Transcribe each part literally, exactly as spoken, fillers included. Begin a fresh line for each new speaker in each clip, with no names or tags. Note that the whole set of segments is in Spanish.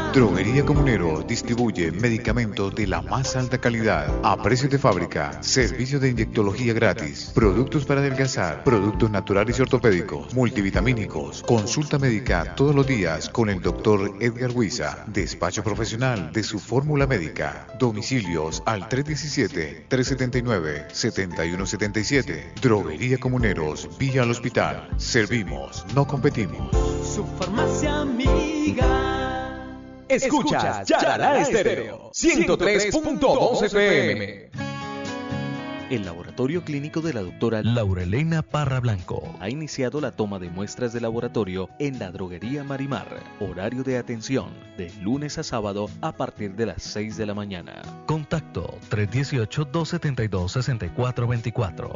Droguería Comunero distribuye medicamentos de la más alta calidad a precios de fábrica, servicio de inyectología gratis, productos para adelgazar, productos naturales y ortopédicos, multivitamínicos, consulta médica todos los días con el doctor Edgar Huiza, despacho profesional de su fórmula médica, domicilios al tres uno siete, tres siete nueve, siete uno siete siete, Droguería Comuneros, vía al hospital, servimos, no competimos.
Su farmacia amiga.
Escuchas Charalá Estéreo ciento tres punto dos F M.
El laboratorio clínico de la doctora Laura Elena Parra Blanco ha iniciado la toma de muestras de laboratorio en la droguería Marimar. Horario de atención de lunes a sábado a partir de las seis de la mañana. Contacto tres uno ocho, dos siete dos, seis cuatro dos cuatro.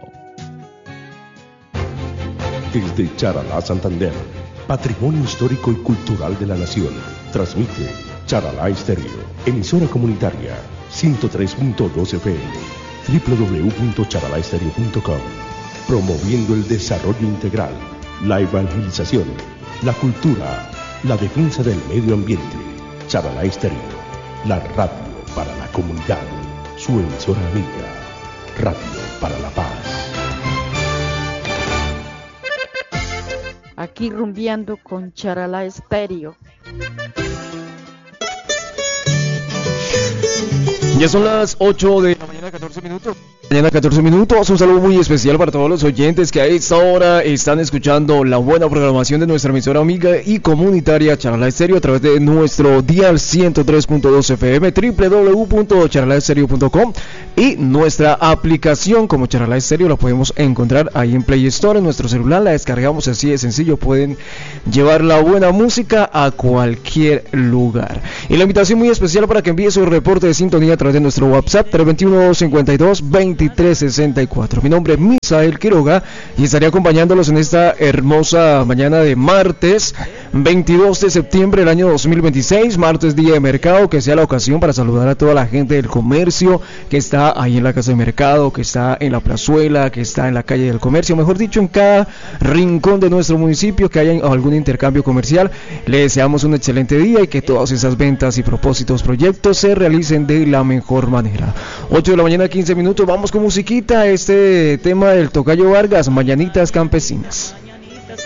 Desde Charalá, Santander, patrimonio histórico y cultural de la nación, transmite Charalá Estéreo, emisora comunitaria ciento tres punto dos F M, doble u doble u doble u punto charalá estéreo punto com, promoviendo el desarrollo integral, la evangelización, la cultura, la defensa del medio ambiente. Charalá Estéreo, la radio para la comunidad, su emisora amiga, radio para la paz.
Aquí rumbeando con Charalá Estéreo.
Ya son las ocho de la mañana, catorce minutos. Mañana catorce minutos, un saludo muy especial para todos los oyentes que a esta hora están escuchando la buena programación de nuestra emisora amiga y comunitaria Charalá Estéreo a través de nuestro dial ciento tres punto dos F M, doble u doble u doble u punto charalá estéreo punto com, y nuestra aplicación como Charalá Estéreo la podemos encontrar ahí en Play Store, en nuestro celular, la descargamos así de sencillo, pueden llevar la buena música a cualquier lugar. Y la invitación muy especial para que envíe su reporte de sintonía a través de nuestro WhatsApp tres dos uno, cinco dos, veintitrés sesenta y cuatro. Mi nombre es Misael Quiroga y estaré acompañándolos en esta hermosa mañana de martes veintidós de septiembre del año dos mil veintiséis, martes día de mercado, que sea la ocasión para saludar a toda la gente del comercio que está ahí en la casa de mercado, que está en la plazuela, que está en la calle del comercio, mejor dicho, en cada rincón de nuestro municipio, que haya algún intercambio comercial. Le deseamos un excelente día y que todas esas ventas y propósitos, proyectos se realicen de la mejor manera. ocho de la mañana, quince minutos, vamos con musiquita, este tema del Tocayo Vargas, Mañanitas Campesinas.